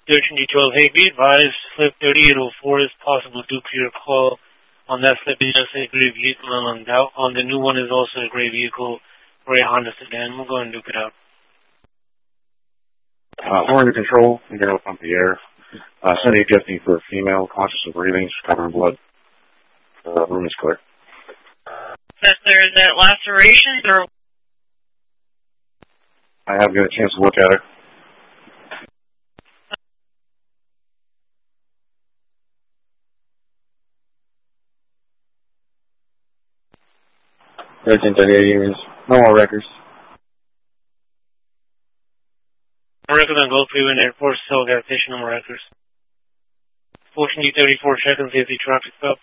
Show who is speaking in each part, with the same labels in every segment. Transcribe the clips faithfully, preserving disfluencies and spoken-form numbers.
Speaker 1: Direction D twelve, hey, be advised, slip thirty-eight oh four is possible due to your call. On that slip is just a gray vehicle, and on, that, on the new one is also a gray vehicle or a Honda sedan. We'll go and duke it out.
Speaker 2: Uh, horn control, you can pump the air. Uh, send a fifty for a female, conscious of breathing, covering blood. Uh, room is clear.
Speaker 3: Is there that laceration or?
Speaker 2: I haven't got a chance to look at her. thirteen thirty-eight years. No more records.
Speaker 1: No records on Gold Freeway and Airport, still gas station, no more records. Fortune D thirty-four, check and safety traffic stop.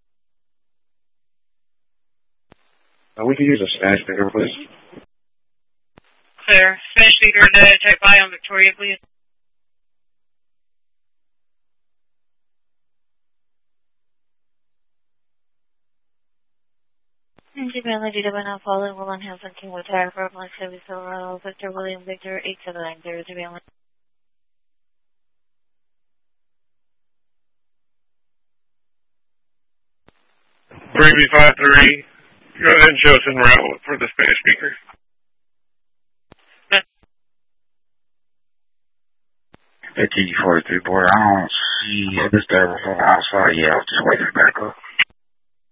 Speaker 2: Uh, we can use a Spanish speaker, please.
Speaker 3: Clear. Spanish speaker to type I on Victoria, please.
Speaker 4: Melody Divina following William Hanson King with Tire for Black Chevy Silverado, Victor William Victor eight seven nine zero to be on.
Speaker 5: three B five three, go ahead and show us en route for the Spanish speaker.
Speaker 2: fifty forty-three border, I don't see this driver from outside yet. I'll just wait for backup.